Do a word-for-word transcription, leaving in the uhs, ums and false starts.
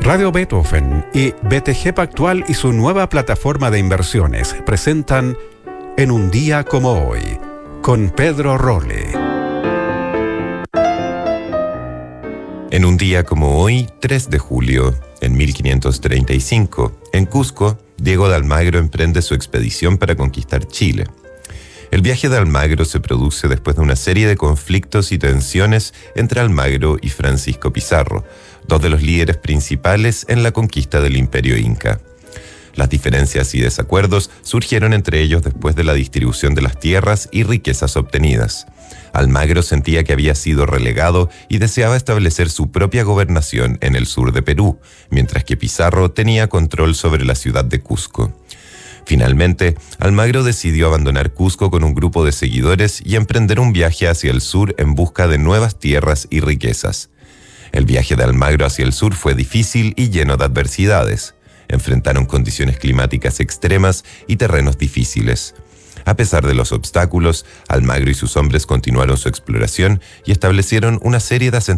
Radio Beethoven y B T G Pactual y su nueva plataforma de inversiones presentan En un día como hoy, con Pedro Rolle. En un día como hoy, tres de julio, en mil quinientos treinta y cinco, en Cusco, Diego de Almagro emprende su expedición para conquistar Chile. El viaje de Almagro se produce después de una serie de conflictos y tensiones entre Almagro y Francisco Pizarro, dos de los líderes principales en la conquista del Imperio Inca. Las diferencias y desacuerdos surgieron entre ellos después de la distribución de las tierras y riquezas obtenidas. Almagro sentía que había sido relegado y deseaba establecer su propia gobernación en el sur de Perú, mientras que Pizarro tenía control sobre la ciudad de Cusco. Finalmente, Almagro decidió abandonar Cusco con un grupo de seguidores y emprender un viaje hacia el sur en busca de nuevas tierras y riquezas. El viaje de Almagro hacia el sur fue difícil y lleno de adversidades. Enfrentaron condiciones climáticas extremas y terrenos difíciles. A pesar de los obstáculos, Almagro y sus hombres continuaron su exploración y establecieron una serie de asentamientos